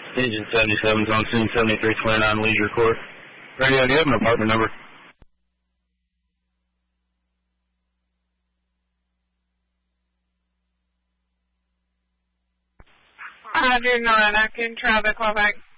Engine 77's on scene 7329 Leisure Court. Radio, do you have an apartment number? I do not. I can try the callback.